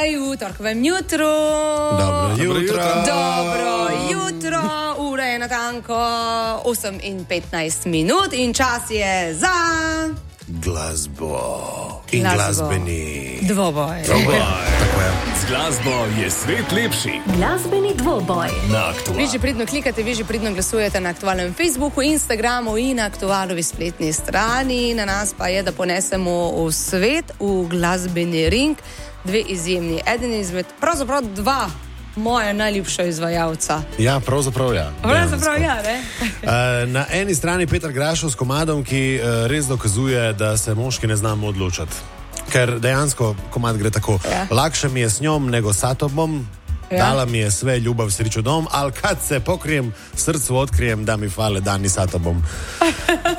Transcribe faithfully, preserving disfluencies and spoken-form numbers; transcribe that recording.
jutorkovem jutru. Dobro jutro. Dobro jutro. Ura je natanko osem in petnajst minut in čas je za glasbo in Glasbo. glasbeni dvoboj. dvoboj. Tako je. Z glasbo je svet lepši. Glasbeni dvoboj. Na Aktualu. Vi že pridno klikate, vi že pridno glasujete na aktualnem Facebooku, Instagramu in na aktualovi spletni strani. Na nas pa je, da ponesemo v svet, v glasbeni ring, dve izjemni. Eden izmed, pravzaprav dva moja najljubša izvajalca. Ja, pravzaprav ja. Pravzaprav ja, ne? Uh, na eni strani Petar Grašov s komadom, ki uh, res dokazuje, da se moški ne znamo odločati. Ker dejansko komad gre tako. Ja. Lakše mi je s njom nego sa tobom, Ja. dala mi je sve ljubav, sriču dom, ali kad se pokrijem, srcu otkrijem, da mi fale dani sa tobom.